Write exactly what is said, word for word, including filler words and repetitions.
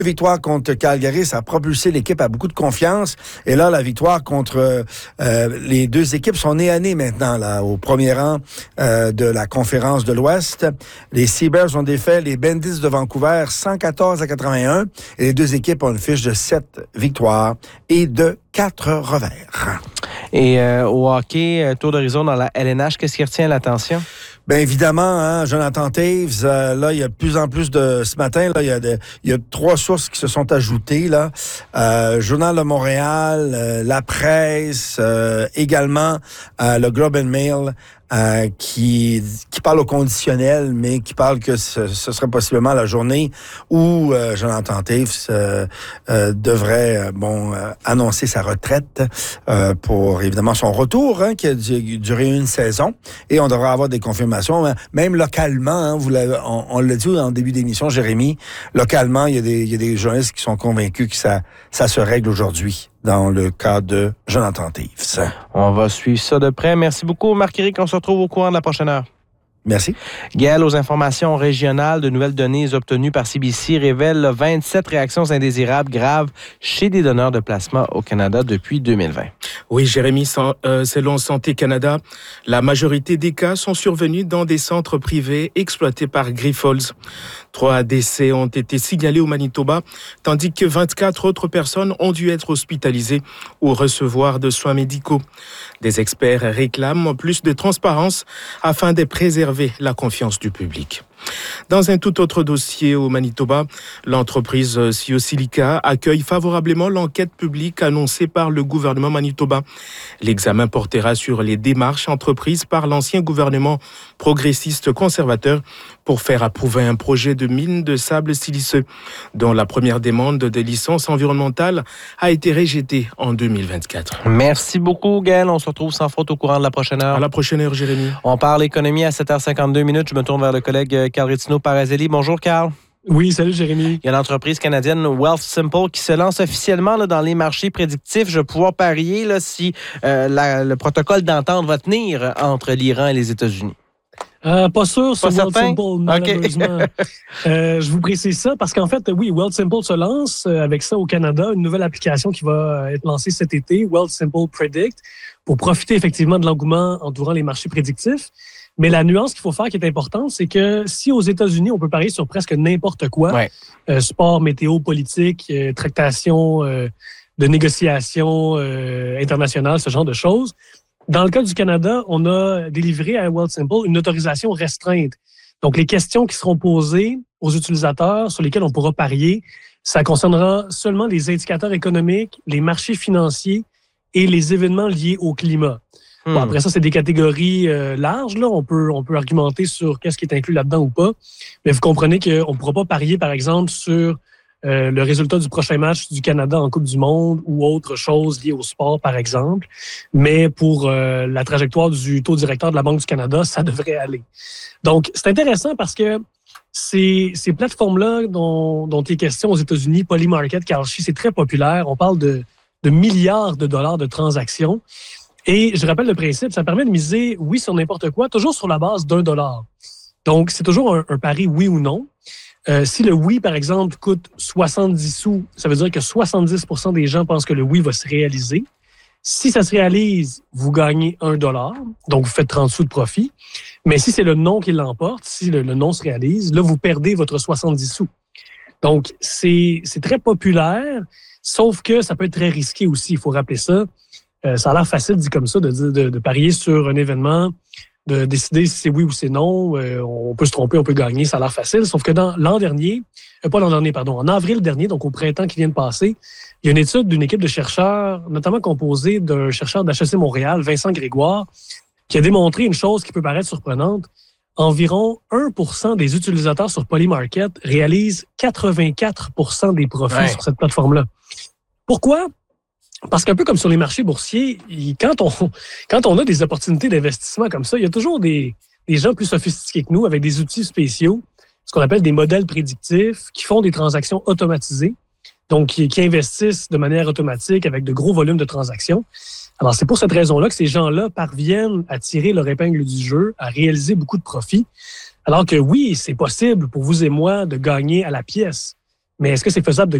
victoire contre Calgary, ça a propulsé l'équipe à beaucoup de confiance. Et là, la victoire contre euh, les deux équipes sont nées à nez maintenant, là, au premier rang euh, de la conférence de l'Ouest. Les Seabirds ont défait les Bandits de Vancouver cent quatorze à quatre-vingt-un. Et les deux équipes ont une fiche de sept victoires et de quatre revers. Et euh, au hockey, euh, tour d'horizon dans la L N H, qu'est-ce qui retient l'attention? Bien évidemment, hein, Jonathan Toews, euh, là, il y a de plus en plus de... Ce matin, là, il y a, de, il y a trois sources qui se sont ajoutées, là. Euh, Journal de Montréal, euh, La Presse, euh, également euh, le Globe and Mail, euh, qui, qui parle au conditionnel, mais qui parle que ce, ce serait possiblement la journée où euh, Jonathan Toews euh, euh, devrait euh, bon euh, annoncer sa retraite euh, pour, évidemment, son retour, hein, qui a duré une saison. Et on devrait avoir des confirmations, même localement, hein, vous l'avez, on, on l'a dit en début d'émission, Jérémy, localement, il y a des, il y a des journalistes qui sont convaincus que ça, ça se règle aujourd'hui dans le cas de Jonathan Toews. On va suivre ça de près. Merci beaucoup, Marc-Éric. On se retrouve au courant de la prochaine heure. Merci. Gaël, aux informations régionales, de nouvelles données obtenues par C B C révèlent vingt-sept réactions indésirables graves chez des donneurs de plasma au Canada depuis deux mille vingt. Oui, Jérémy, selon Santé Canada, la majorité des cas sont survenus dans des centres privés exploités par Grifols. Trois décès ont été signalés au Manitoba, tandis que vingt-quatre autres personnes ont dû être hospitalisées ou recevoir de soins médicaux. Des experts réclament plus de transparence afin de préserver la confiance du public. Dans un tout autre dossier au Manitoba, l'entreprise Siosilica accueille favorablement l'enquête publique annoncée par le gouvernement manitobain. L'examen portera sur les démarches entreprises par l'ancien gouvernement progressiste conservateur pour faire approuver un projet de mine de sable siliceux, dont la première demande de licence environnementale a été rejetée en deux mille vingt-quatre. Merci beaucoup, Gaël. On se retrouve sans faute au courant de la prochaine heure. À la prochaine heure, Jérémy. On parle économie à sept heures cinquante-deux minutes. Je me tourne vers le collègue Carl Rittino-Parazelli. Bonjour, Carl. Oui, salut Jérémy. Il y a l'entreprise canadienne Wealthsimple qui se lance officiellement là, dans les marchés prédictifs. Je vais pouvoir parier là, si euh, la, le protocole d'entente va tenir entre l'Iran et les États-Unis. Euh, pas sûr sur pas Wealthsimple, malheureusement. Okay. euh, je vous précise ça parce qu'en fait, oui, Wealthsimple se lance euh, avec ça au Canada, une nouvelle application qui va être lancée cet été, Wealthsimple Predict, pour profiter effectivement de l'engouement entourant les marchés prédictifs. Mais la nuance qu'il faut faire qui est importante, c'est que si aux États-Unis, on peut parier sur presque n'importe quoi, ouais. euh, sport, météo, politique, euh, tractation euh, de négociations euh, internationales, ce genre de choses, dans le cas du Canada, on a délivré à Wealthsimple une autorisation restreinte. Donc, les questions qui seront posées aux utilisateurs sur lesquelles on pourra parier, ça concernera seulement les indicateurs économiques, les marchés financiers et les événements liés au climat. Bon, après ça, c'est des catégories euh, larges. Là. On peut, on peut argumenter sur qu'est-ce qui est inclus là-dedans ou pas. Mais vous comprenez qu'on ne pourra pas parier, par exemple, sur euh, le résultat du prochain match du Canada en Coupe du Monde ou autre chose liée au sport, par exemple. Mais pour euh, la trajectoire du taux directeur de la Banque du Canada, ça devrait aller. Donc, c'est intéressant parce que ces, ces plateformes-là dont, dont il est question aux États-Unis, Polymarket, Kalshi, c'est très populaire. On parle de, de milliards de dollars de transactions. Et je rappelle le principe, ça permet de miser oui sur n'importe quoi, toujours sur la base d'un dollar. Donc, c'est toujours un, un pari oui ou non. Euh, si le oui, par exemple, coûte soixante-dix sous, ça veut dire que soixante-dix pour cent des gens pensent que le oui va se réaliser. Si ça se réalise, vous gagnez un dollar, donc vous faites trente sous de profit. Mais si c'est le non qui l'emporte, si le, le non se réalise, là, vous perdez votre soixante-dix sous. Donc, c'est, c'est très populaire, sauf que ça peut être très risqué aussi, il faut rappeler ça. Euh, ça a l'air facile dit comme ça de, de, de parier sur un événement, de décider si c'est oui ou c'est non. Euh, on peut se tromper, on peut gagner, ça a l'air facile. Sauf que dans l'an dernier, euh, pas l'an dernier, pardon, en avril dernier, donc au printemps qui vient de passer, il y a une étude d'une équipe de chercheurs, notamment composée d'un chercheur d'H E C Montréal, Vincent Grégoire, qui a démontré une chose qui peut paraître surprenante. Environ un pour cent des utilisateurs sur Polymarket réalisent quatre-vingt-quatre pour cent des profits ouais. sur cette plateforme-là. Pourquoi? Parce qu'un peu comme sur les marchés boursiers, quand on, quand on a des opportunités d'investissement comme ça, il y a toujours des, des gens plus sophistiqués que nous avec des outils spéciaux, ce qu'on appelle des modèles prédictifs, qui font des transactions automatisées, donc qui, qui investissent de manière automatique avec de gros volumes de transactions. Alors, c'est pour cette raison-là que ces gens-là parviennent à tirer leur épingle du jeu, à réaliser beaucoup de profits. Alors que oui, c'est possible pour vous et moi de gagner à la pièce. Mais est-ce que c'est faisable de